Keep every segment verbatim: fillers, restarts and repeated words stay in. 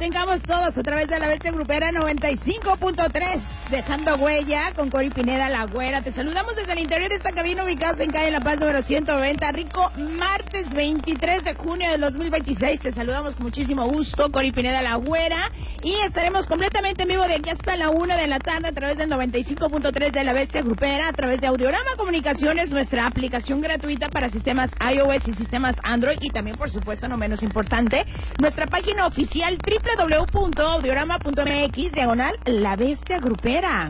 tengamos todos a través de la Bestia Grupera noventa y cinco punto tres, dejando huella con Cori Pineda, la güera. Te saludamos desde el interior de esta cabina ubicados en calle La Paz número ciento noventa. Rico martes veintitrés de junio del dos mil veintiséis. Te saludamos con muchísimo gusto, Cori Pineda, la güera. Y estaremos completamente en vivo de aquí hasta la una de la tarde a través del noventa y cinco punto tres de la Bestia Grupera, a través de Audiorama Comunicaciones, nuestra aplicación gratuita para sistemas iOS y sistemas Android. Y también, por supuesto, no menos importante, nuestra página oficial doble u doble u doble u punto audiorama punto m x diagonal La Bestia Grupera.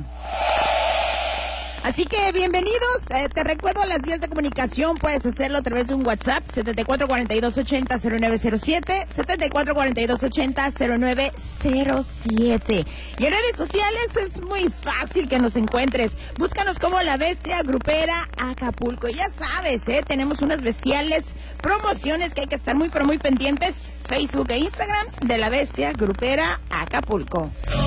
Así que bienvenidos, eh, te recuerdo las vías de comunicación, puedes hacerlo a través de un WhatsApp, setenta y cuatro cuarenta y dos ochenta cero nueve cero siete, setenta y cuatro cuarenta y dos ochenta cero nueve cero siete. Y en redes sociales es muy fácil que nos encuentres, búscanos como La Bestia Grupera Acapulco. Y ya sabes, eh, tenemos unas bestiales promociones que hay que estar muy pero muy pendientes, Facebook e Instagram de La Bestia Grupera Acapulco.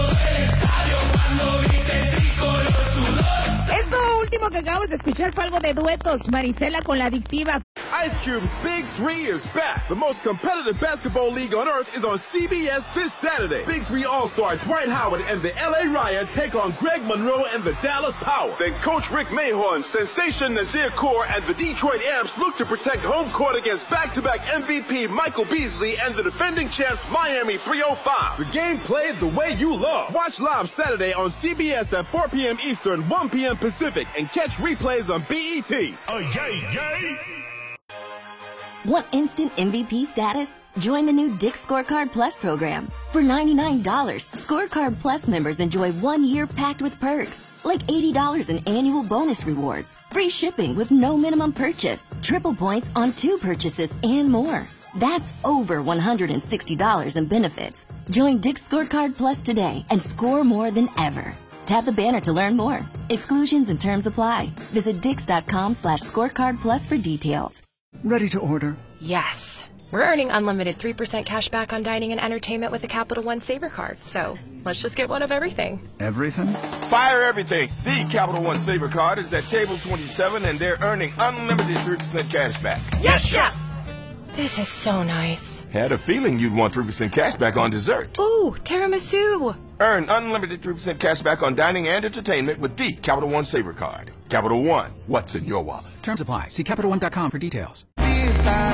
Esto último que acabamos de escuchar fue algo de duetos, Marisela con La Adictiva. Ice Cube's Big Three is back. The most competitive basketball league on earth is on C B S this Saturday. Big Three All-Star Dwight Howard and the L A Riot take on Greg Monroe and the Dallas Power. Then Coach Rick Mahorn, Sensation Nazir Kaur, and the Detroit Amps look to protect home court against back-to-back M V P Michael Beasley and the defending champs Miami three oh five. The game played the way you love. Watch live Saturday on C B S at four p.m. Eastern, one p.m. Pacific, and catch replays on B E T. Oh, yay, yay! Want instant M V P status? Join the new Dick's Scorecard Plus program. For ninety-nine dollars, Scorecard Plus members enjoy one year packed with perks, like eighty dollars in annual bonus rewards, free shipping with no minimum purchase, triple points on two purchases, and more. That's over one hundred sixty dollars in benefits. Join Dick's Scorecard Plus today and score more than ever. Tap the banner to learn more. Exclusions and terms apply. Visit dix.com slash scorecard plus for details. Ready to order? Yes. We're earning unlimited three percent cash back on dining and entertainment with the Capital One Saver Card. So let's just get one of everything. Everything? Fire everything. The Capital One Saver Card is at table twenty-seven, and they're earning unlimited three percent cash back. Yes, Chef! This is so nice. Had a feeling you'd want three percent cash back on dessert. Ooh, tiramisu. Earn unlimited three percent cash back on dining and entertainment with the Capital One Saver Card. Capital One, what's in your wallet? Terms apply. See Capital One dot com for details.